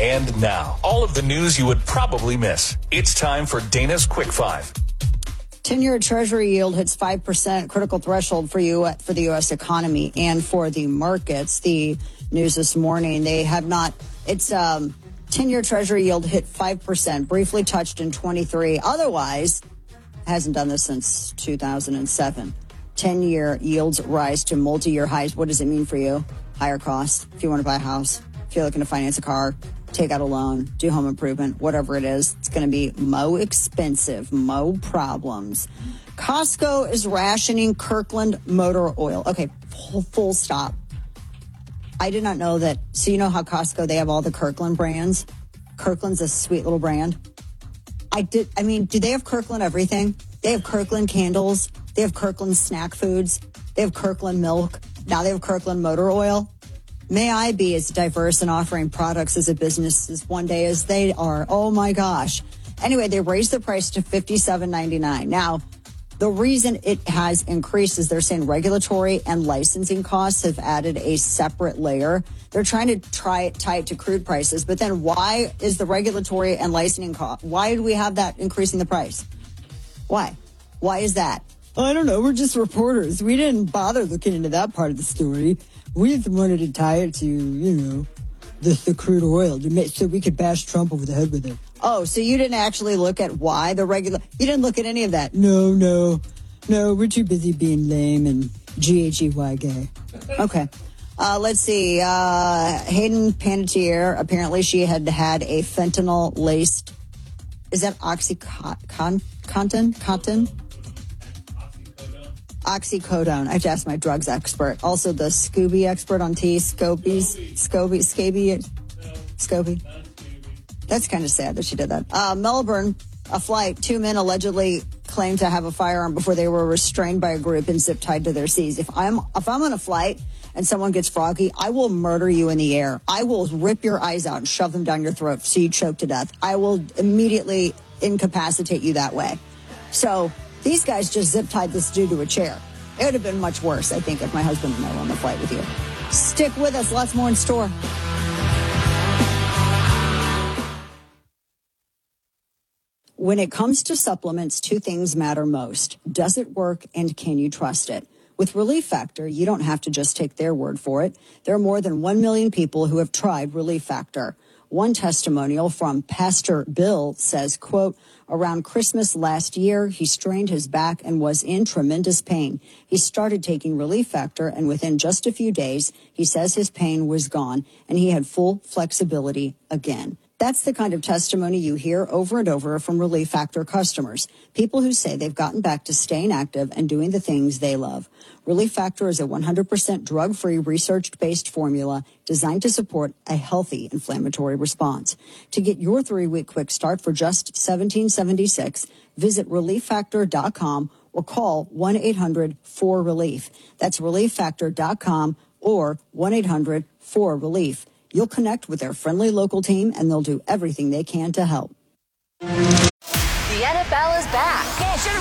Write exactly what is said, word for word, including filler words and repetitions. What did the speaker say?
And now, all of the news you would probably miss. It's time for Dana's Quick Five. ten-year Treasury yield hits five percent, critical threshold for you for the U S economy and for the markets. The news this morning, they have not, it's um, ten-year Treasury yield hit five percent, briefly touched in twenty-three. Otherwise, hasn't done this since two thousand seven. ten-year yields rise to multi-year highs. What does it mean for you? Higher costs. If you want to buy a house, if you're looking to finance a car, take out a loan, do home improvement, whatever it is, it's going to be mo expensive, mo problems. Costco is rationing Kirkland motor oil. Okay, full, full stop. I did not know that. So you know how Costco, they have all the Kirkland brands? Kirkland's a sweet little brand. I did. I mean, do they have Kirkland everything? They have Kirkland candles. They have Kirkland snack foods. They have Kirkland milk. Now they have Kirkland motor oil. May I be as diverse in offering products as a business as one day as they are. Oh, my gosh. Anyway, they raised the price to fifty-seven ninety-nine. Now, the reason it has increased is they're saying regulatory and licensing costs have added a separate layer. They're trying to try it, tie it to crude prices. But then why is the regulatory and licensing cost? Why do we have that increasing the price? Why? Why is that? I don't know. We're just reporters. We didn't bother looking into that part of the story. We just wanted to tie it to, you know, the, the crude oil to make, so we could bash Trump over the head with it. Oh, so you didn't actually look at why the regular... You didn't look at any of that? No, no. No, we're too busy being lame and G H E Y gay. Okay. Uh, let's see. Uh, Hayden Panettiere, apparently she had had a fentanyl-laced... Is that Oxycontin? Contin? Contin? Oxycodone. I have to ask my drugs expert. Also the Scooby expert on tea. Scobies. Scoby. Scaby. Scoby. That's kind of sad that she did that. Uh, Melbourne, a flight. Two men allegedly claimed to have a firearm before they were restrained by a group and zip tied to their seats. If I'm, if I'm on a flight and someone gets froggy, I will murder you in the air. I will rip your eyes out and shove them down your throat so you choke to death. I will immediately incapacitate you that way. So these guys just zip-tied this dude to a chair. It would have been much worse, I think, if my husband and I were on the flight with you. Stick with us. Lots more in store. When it comes to supplements, two things matter most. Does it work, and can you trust it? With Relief Factor, you don't have to just take their word for it. There are more than one million people who have tried Relief Factor. One testimonial from Pastor Bill says, quote, around Christmas last year, he strained his back and was in tremendous pain. He started taking Relief Factor, and within just a few days, he says his pain was gone, and he had full flexibility again. That's the kind of testimony you hear over and over from Relief Factor customers, people who say they've gotten back to staying active and doing the things they love. Relief Factor is a one hundred percent drug-free, research-based formula designed to support a healthy inflammatory response. To get your three-week quick start for just seventeen seventy-six, visit relief factor dot com or call one eight hundred four relief. That's relief factor dot com or one eight hundred four relief. You'll connect with their friendly local team, and they'll do everything they can to help. The N F L is back.